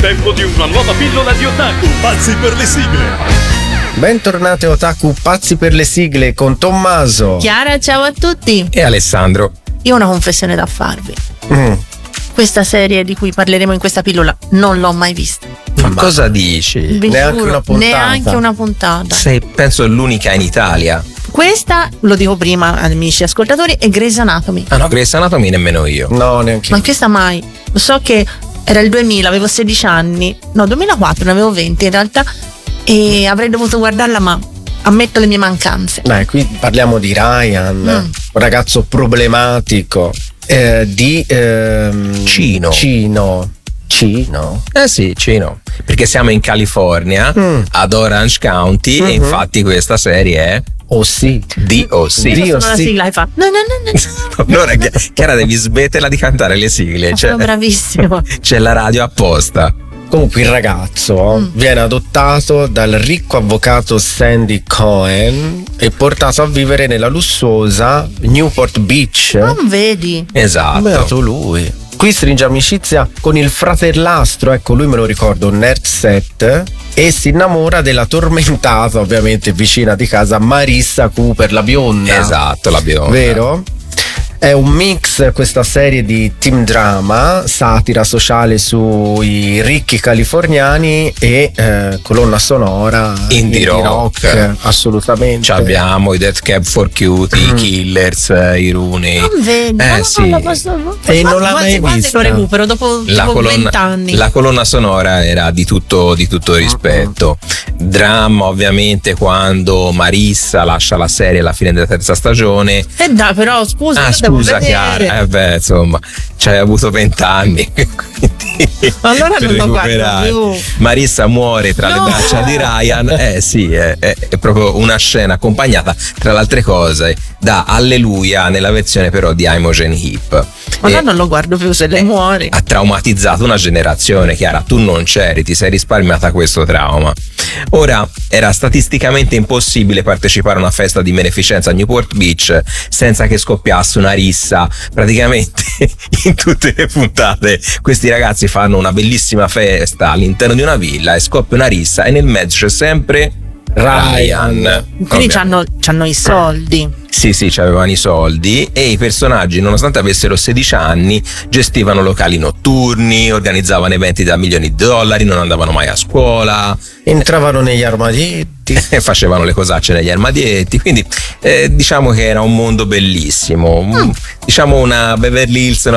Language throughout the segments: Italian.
tempo di una nuova pillola di otaku. Pazzi per le sigle. Bentornati Otaku Pazzi per le sigle con Tommaso, Chiara, ciao a tutti. E Alessandro. Io ho una confessione da farvi. Questa serie di cui parleremo in questa pillola non l'ho mai vista. Ma cosa dici? Vi Neanche giuro, una puntata? neanche una puntata. Sei, penso, l'unica in Italia. Questa, lo dico prima, amici ascoltatori, è Grey's Anatomy. Ah no, Grey's Anatomy nemmeno io. No, neanche Ma questa mai. Lo so che era il 2000, avevo 16 anni. No, 2004, ne avevo 20 in realtà. E avrei dovuto guardarla, ma ammetto le mie mancanze. Dai, qui parliamo di Ryan, un ragazzo problematico di Cino. Eh sì, Cino. Perché siamo in California, ad Orange County, e infatti questa serie è Sì. DOC. Sono la sigla e fa no. Allora, Chiara, devi smetterla di cantare le sigle. Sono bravissimo. C'è la radio apposta. Comunque il ragazzo viene adottato dal ricco avvocato Sandy Cohen e portato a vivere nella lussuosa Newport Beach. Non vedi? Esatto. Beato lui. Qui stringe amicizia con il fratellastro, ecco, lui me lo ricordo, Nerd Set, e si innamora della tormentata, ovviamente vicina di casa, Marissa Cooper, la bionda. Esatto, la bionda. Vero? È un mix, questa serie, di teen drama, satira sociale sui ricchi californiani e colonna sonora indie rock. Assolutamente. Ci abbiamo i Death Cab for Cutie, i Killers, i Rooney. Non vedi? Sì. E non l'ha mai vista. Lo recupero dopo 20 anni. La colonna sonora era di tutto rispetto. Dramma, ovviamente, quando Marissa lascia la serie alla fine della terza stagione. Dai, però scusa, Scusa Chiara, insomma, c'hai avuto 20 anni. Allora non lo guardo più. Marissa muore tra le braccia di Ryan. Sì, è proprio una scena accompagnata, tra le altre cose, da Alleluia nella versione però di Imogen Heap. Allora non lo guardo più se lei muore. Ha traumatizzato una generazione. Chiara, tu non c'eri, ti sei risparmiata questo trauma. Ora, era statisticamente impossibile partecipare a una festa di beneficenza a Newport Beach senza che scoppiasse una rissa. Praticamente in tutte le puntate questi ragazzi fanno una bellissima festa all'interno di una villa e scoppia una rissa e nel mezzo c'è sempre Ryan. Quindi c'hanno i soldi. Sì, avevano i soldi, e i personaggi, nonostante avessero 16 anni, gestivano locali notturni, organizzavano eventi da $milioni, non andavano mai a scuola, entravano negli armadietti e facevano le cosacce negli armadietti. Quindi diciamo che era un mondo bellissimo, diciamo una Beverly Hills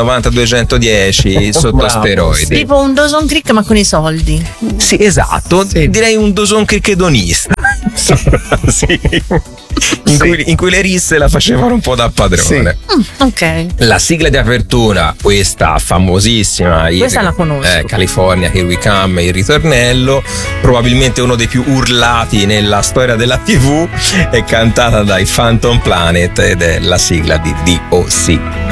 90210 sotto steroidi. Tipo un Dawson Creek ma con i soldi. Sì, esatto, direi un Dawson Creek edonista. Sì. In cui le risse la facevano un po' da padrone. Ok. La sigla di apertura, questa famosissima, questa la conosco. California, Here We Come, il ritornello, probabilmente uno dei più urlati nella storia della TV, è cantata dai Phantom Planet ed è la sigla di DOC.